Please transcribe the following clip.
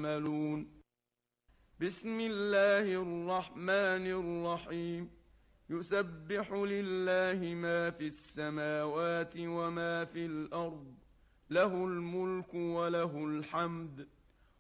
تَعْمَلُونَ بسم الله الرحمن الرحيم يسبح لله ما في السماوات وما في الأرض له الملك وله الحمد